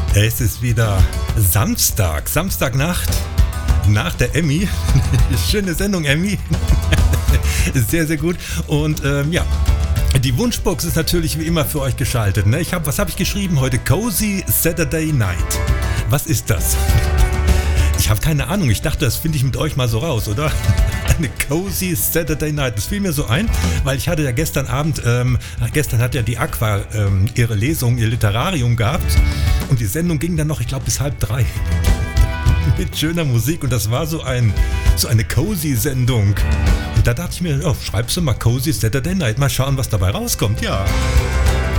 Es ist wieder Samstagnacht, nach der Emmy. Schöne Sendung, Emmy. Sehr, sehr gut. Und ja, die Wunschbox ist natürlich wie immer für euch geschaltet. Ne? Was habe ich geschrieben heute? Cozy Saturday Night. Was ist das? Ich habe keine Ahnung. Ich dachte, das finde ich mit euch mal so raus, oder? Eine Cozy Saturday Night. Das fiel mir so ein, weil ich hatte ja gestern Abend, gestern hat ja die Aqua ihre Lesung, ihr Literarium gehabt. Und die Sendung ging dann noch, ich glaube, bis 2:30. Mit schöner Musik. Und das war so eine Cozy-Sendung. Und da dachte ich mir, oh, schreibst du mal Cozy Saturday Night. Mal schauen, was dabei rauskommt. Ja.